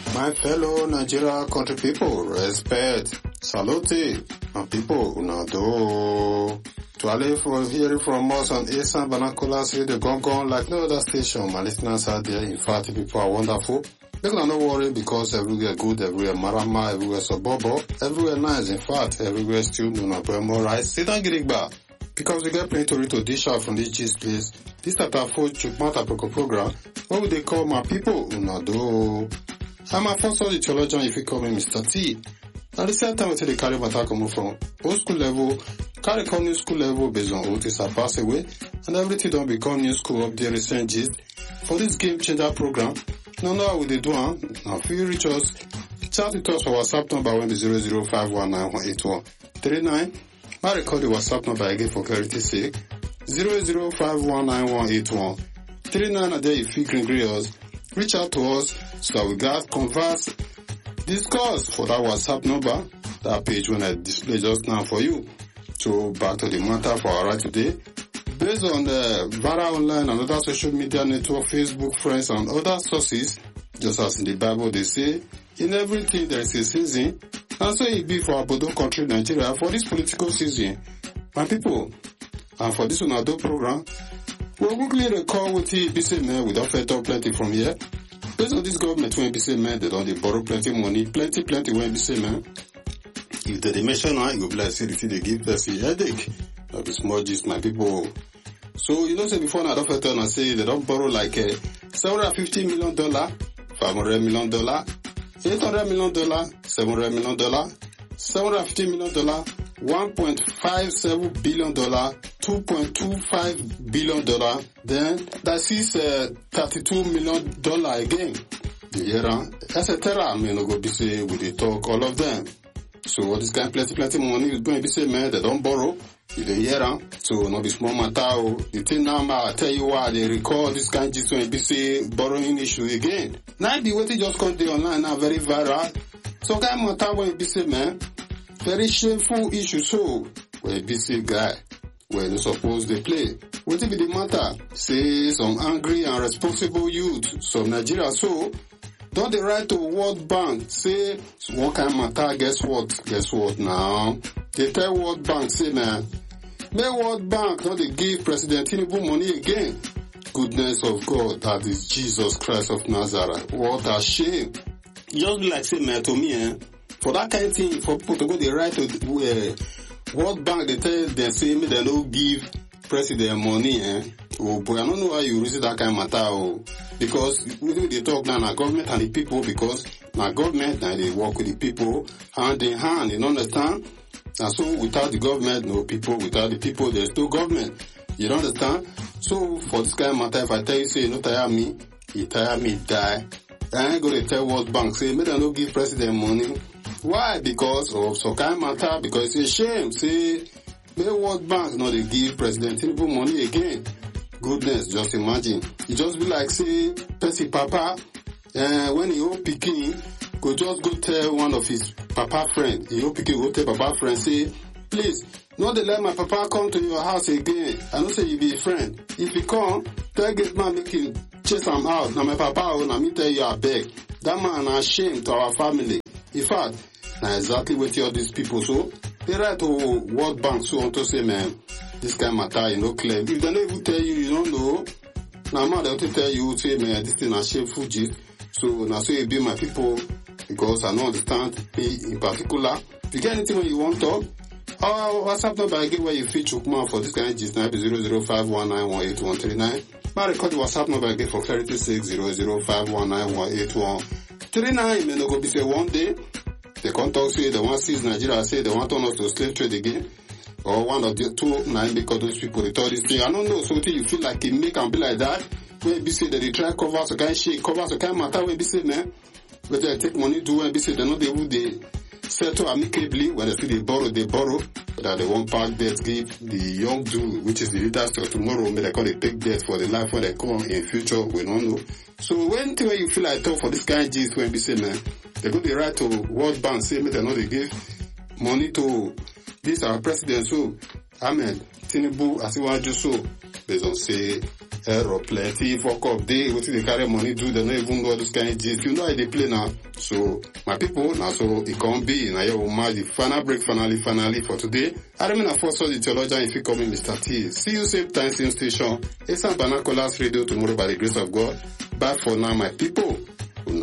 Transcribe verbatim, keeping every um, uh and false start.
My fellow Nigeria country people, respect, salute, and people, unado. To alle for hearing from us on Eastern Vernacular Radio Gongon like no other station. My listeners out there, in fact, people are wonderful. Make no worry because everywhere good, everywhere marama, everywhere suburbo, everywhere nice. In fact, everywhere still no no right. Sit down, get it back. Because we get plenty to dish out from this gist place. This type of food Chukmat Aproko program, what would they call my people? Unado. I'm a first of the theologian if you call me Mister T. At the same time, until the carry matter come from old school level, carry come new school level based on what is a pass away, and everything don't become new school up there recent gist. For this game changer program, no no how we they do am. Now if you reach us, chat with us for WhatsApp number one zero zero five one nine one eight one three nine. I record the WhatsApp number again for clarity's sake. zero zero five one nine one eight one three nine, and there if you can agree us. Reach out to us so that we got converse, discuss for that WhatsApp number, that page when I display just now for you. So back to the matter for our right today. Based on the Vara Online and other social media network, Facebook, friends and other sources, just as in the Bible they say, in everything there is a season, and so it be for our Bodo country Nigeria for this political season. My people, and for this Unado program, we'll quickly recall what he be saying man without fed up plenty from here. Based on this government when be saying man, they don't they borrow plenty money, plenty, plenty when be saying man. If they mention now, you go bless see if they give us a headache. That be small gist, my people. So you know say before now, I don't fed up and say they don't borrow like a seven hundred fifty million dollar, five hundred million dollar, eight hundred million dollar, seven hundred million dollar, seven hundred fifty million dollar, one point five seven billion dollar, two point two five billion dollar, then that is uh, thirty-two million dollar again. The year et cetera. I mean, no go be say we dey talk all of them. So all this kind of plenty plenty money is going to be say man they don't borrow. You dey hear so no be small matter. Oh. The thing now I tell you why they record this kind of gist when be say borrowing issue again. Now be waiting just come dey online now very viral. So kind of matter when be say man. Very shameful issue so where a B C guy where they suppose they play. What if the matter? Say some angry and responsible youth, some Nigeria so don't they write to World Bank say what kind of matter? Guess what? Guess what now? They tell World Bank say man, may World Bank not they give President Tinubu money again. Goodness of God, that is Jesus Christ of Nazareth. What a shame. Just be like say man to me eh. For that kind of thing, for people to go the right to uh, World Bank, they tell them say me they don't give president money. Eh? Oh boy, I don't know how you reason that kind of matter. Oh, because they talk now, na government and the people. Because na government now they work with the people hand in hand. You understand? And so without the government, no people. Without the people, there's no government. You understand? So for this kind of matter, if I tell you say no tire me, you tire me die. I ain't gonna tell World Bank say me they don't give president money. Why? Because of some kind of matter, because it's a shame. Say, the World Bank not they give President Tinubu money again. Goodness, just imagine. It just be like, say, Percy Papa, uh, when he old Peking, go just go tell one of his Papa friend, he old Peking go tell Papa friend, say, please, not to let my Papa come to your house again. I don't say you be a friend. If he come, tell get man make him chase him out. Now my Papa, now me tell you I beg. That man is shame to our family. In fact, now exactly what all these people so they write to World Bank so on to say man, this kind of matter you know clear. If they don't even tell you, you don't know. Now man they will tell you say man this thing is shameful gist. So now so you be my people because I don't understand me in particular. If you get anything when you want to, or WhatsApp number again where you feel Chukman for this kind of gist now be zero zero five one nine one eight one three nine. I record the WhatsApp number again for clarity six zero zero five one nine one eight one three nine. May no go be say one day. They can't talk say they want to seize Nigeria, say they want to turn us to slave trade again. Or one of the two nine because those people they told this thing. I don't know, so you feel like it make and be like that. When be say that they try cover so kind of shit, cover so kind of matter when be say man. But they take money to when be say they know they would they settle amicably when they see they borrow, they borrow. That they won't pack debt, give the young dude, which is the leaders of tomorrow, may they call it take debt for the life when they come in future, we don't know. So when you feel like talk for this kind of gist when be say man, they go the right to World Bank, say, me they know they give money to this our president, so, Ahmed, Tinubu, Asiwaju, so, they don't say, error plenty, fuck up day, what they carry money do, they don't even know this kind of gist. You know how they play now. So, my people, now so it can't be. Now, your man, the final break, finally, finally for today. I remain a first the theologian if you call me Mister T. See you same time, same station. It's a Banacolas Radio tomorrow by the grace of God. Bye for now, my people.